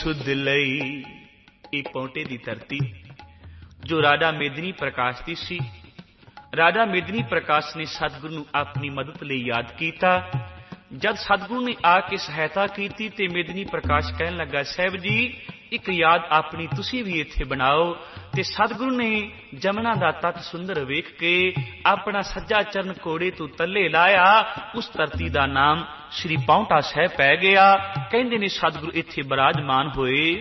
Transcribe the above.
ਸੁਧ ਲਈ। ਇਹ ਪੌਂਟੇ ਦੀ ਧਰਤੀ ਜੋ ਰਾਜਾ ਮੇਦਨੀ ਪ੍ਰਕਾਸ਼ ਦੀ ਸੀ। ਰਾਜਾ ਮੇਦਨੀ ਪ੍ਰਕਾਸ਼ ਨੇ ਸਤਿਗੁਰੂ ਨੂੰ ਆਪਣੀ ਮਦਦ ਲਈ ਯਾਦ ਕੀਤਾ। ਜਦ ਸਤਿਗੁਰੂ ਨੇ ਆ ਕੇ ਸਹਾਇਤਾ ਕੀਤੀ ਤੇ ਮੇਦਨੀ ਪ੍ਰਕਾਸ਼ ਕਹਿਣ ਲੱਗਾ, ਸਾਹਿਬ ਜੀ ਇੱਕ ਯਾਦ ਆਪਣੀ ਤੁਸੀਂ ਵੀ ਇੱਥੇ ਬਣਾਓ। ਤੇ ਸਤਿਗੁਰੂ ਨੇ ਜਮਨਾ ਦਾ ਤੱਟ ਸੁੰਦਰ ਵੇਖ ਕੇ ਆਪਣਾ ਸੱਜਾ ਚਰਨ ਘੋੜੇ ਤੋਂ ਤੱਲੇ ਲਾਇਆ। ਉਸ ਧਰਤੀ ਦਾ ਨਾਮ ਸ਼੍ਰੀ ਪਾਉਂਟਾ ਸਾਹਿਬ ਪੈ ਗਿਆ। ਕਹਿੰਦੇ ਨੇ ਸਤਿਗੁਰੂ ਇੱਥੇ ਬਿਰਾਜਮਾਨ ਹੋਏ।